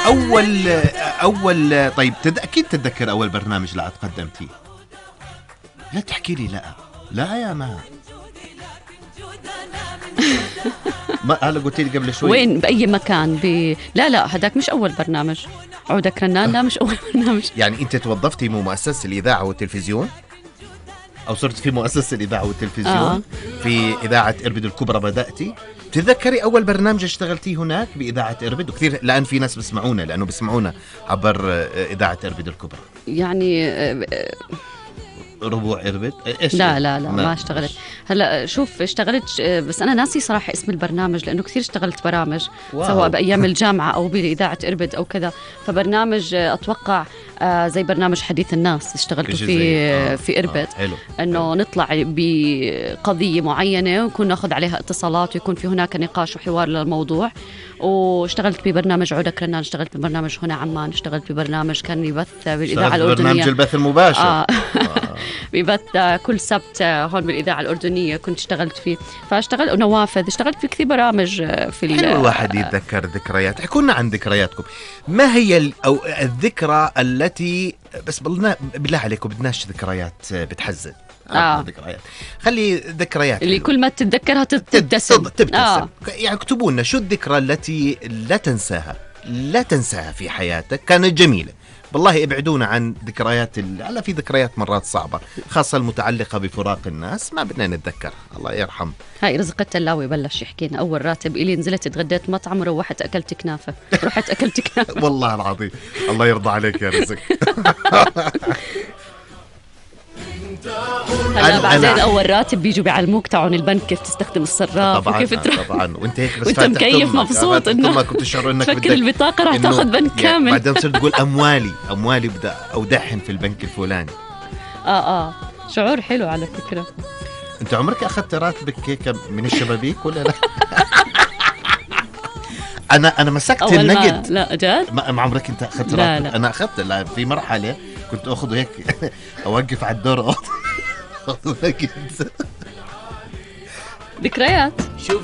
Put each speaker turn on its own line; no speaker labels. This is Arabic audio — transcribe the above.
اول طيب اكيد تتذكر اول برنامج لا قدمتيه؟ لا تحكي لي. لا يا ما هلا قلت لي قبل شوي.
وين بأي مكان لا هداك مش أول برنامج. عودك رنان لا مش أول برنامج.
يعني أنت توظفتي مؤسسة الإذاعة والتلفزيون، أو صرت في مؤسسة الإذاعة والتلفزيون في إذاعة إربد الكبرى بدأتي. تذكري أول برنامج اشتغلتيه هناك بإذاعة إربد؟ وكثير الآن في ناس بسمعونا لأنه بسمعونا عبر إذاعة إربد الكبرى.
يعني
ربوع إربد؟ إيش؟
لا ما اشتغلت. هلا شوف اشتغلت، بس أنا ناسي صراحة اسم البرنامج لأنه كثير اشتغلت برامج سواء بأيام الجامعة أو بإذاعة إربد أو كذا. فبرنامج أتوقع زي برنامج حديث الناس اشتغلت في إربد، أنه نطلع بقضية معينة ونكون ناخذ عليها اتصالات ويكون في هناك نقاش وحوار للموضوع. واشتغلت ببرنامج عودك رنان، اشتغلت ببرنامج هنا عمان، اشتغلت ببرنامج كان يبث بالإذاعة الأردنية،
برنامج البث المباشر
بيبث كل سبت هون بالإذاعة الأردنية كنت اشتغلت فيه. فاشتغلت ونوافذ، اشتغلت في كثير برامج في
حلو الواحد يتذكر ذكريات. احكوا لنا عن ذكرياتكم. ما هي أو الذكرى التي بس بالله عليكم بدناش ذكريات بتحزن. ذكريات، خلي ذكريات
اللي كل ما تتذكرها تبتسم.
يعني اكتبوا لنا شو الذكرى التي لا تنساها في حياتك، كانت جميلة. والله ابعدونا عن ذكريات هلا في ذكريات مرات صعبة، خاصة المتعلقة بفراق الناس ما بدنا نتذكر. الله يرحم.
هاي رزق التلاوي بلش يحكينا أول راتب إلي نزلت اتغديت مطعم وروحت أكلت كنافة. رحت أكلت كنافة.
والله العظيم الله يرضى عليك يا رزق.
هلا بعدين أول راتب بيجوا بيعلموك تعون البنك كيف تستخدم الصراف وكيف
طبعا وانت هيك بس
وانت مكيف مبسوط انه
كنت تشعر انك
تفكر البطاقة راح تاخذ بنك كامل.
بعدين صرت تقول اموالي بدأ اودعهن في البنك الفلاني.
شعور حلو على فكرة.
انت عمرك اخذت راتبك هيك من الشبابيك ولا لا؟ انا مسكت النقد.
لا جد
ما عمرك انت اخذت راتب؟ لا. انا اخذت في مرحله كنت اخذه هيك اوقف على الدور ذكريات.
شوف